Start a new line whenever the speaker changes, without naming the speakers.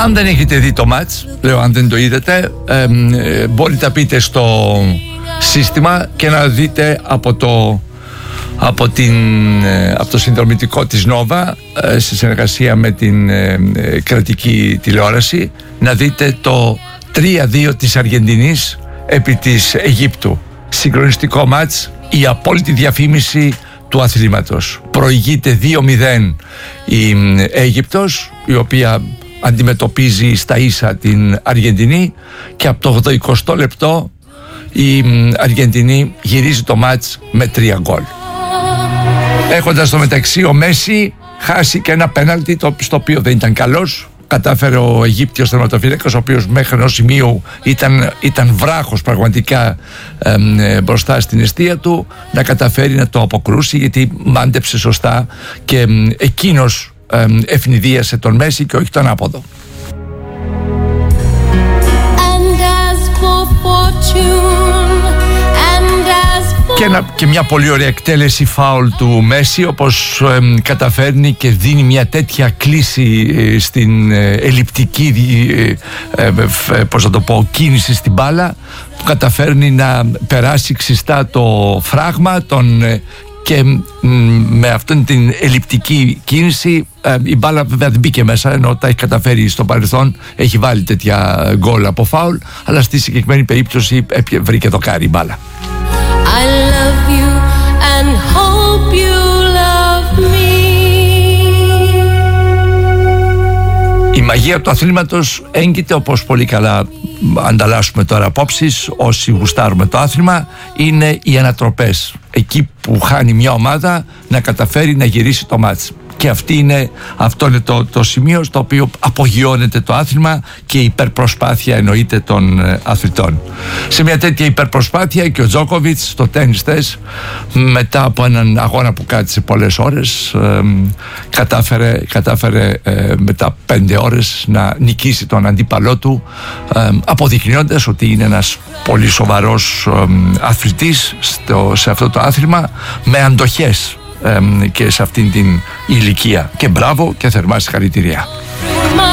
Αν δεν έχετε δει το μάτς, λέω αν δεν το είδατε, μπορείτε να πείτε στο σύστημα και να δείτε από το συνδρομητικό της Νόβα, σε συνεργασία με την κρατική τηλεόραση, να δείτε το 3-2 της Αργεντινής επί της Αιγύπτου. Συγκλονιστικό μάτς, η απόλυτη διαφήμιση του αθλήματος. Προηγείται 2-0 η Αίγυπτος, η οποία αντιμετωπίζει στα ίσα την Αργεντινή, και από το 80 λεπτό η Αργεντινή γυρίζει το μάτς με 3 γκολ. Έχοντας στο μεταξύ ο Μέση χάσει και ένα πέναλτι, στο οποίο δεν ήταν καλός. Κατάφερε ο Αιγύπτιος τερματοφύλακας, ο οποίος μέχρι ενός σημείου ήταν βράχος πραγματικά μπροστά στην εστία του, να καταφέρει να το αποκρούσει, γιατί μάντεψε σωστά και εκείνος ευνηδίασε τον Μέση και όχι τον άποδο. Και μια πολύ ωραία εκτέλεση φάουλ του Μέση, όπως καταφέρνει και δίνει μια τέτοια κλίση στην ελλειπτική κίνηση στην μπάλα, που καταφέρνει να περάσει ξιστά το φράγμα και με αυτήν την ελλειπτική κίνηση η μπάλα βέβαια δεν μπήκε μέσα, ενώ τα έχει καταφέρει στο παρελθόν, έχει βάλει τέτοια γκολ από φάουλ, αλλά στη συγκεκριμένη περίπτωση βρήκε δοκάρι η μπάλα.
I love you and hope you love me.
Η μαγεία του αθλήματος έγκυται, όπως πολύ καλά ανταλλάσσουμε τώρα απόψεις όσοι γουστάρουμε το άθλημα, είναι οι ανατροπές. Εκεί που χάνει μια ομάδα να καταφέρει να γυρίσει το μάτς. Και αυτό είναι το σημείο στο οποίο απογειώνεται το άθλημα και η υπερπροσπάθεια εννοείται των αθλητών. Σε μια τέτοια υπερπροσπάθεια και ο Τζόκοβιτς στο τένις θες, μετά από έναν αγώνα που κράτησε πολλές ώρες, κατάφερε μετά 5 ώρες να νικήσει τον αντίπαλό του, αποδεικνύοντας ότι είναι ένας πολύ σοβαρός αθλητής σε αυτό το άθλημα, με αντοχές και σε αυτήν την ηλικία. Και μπράβο και θερμά συγχαρητήρια.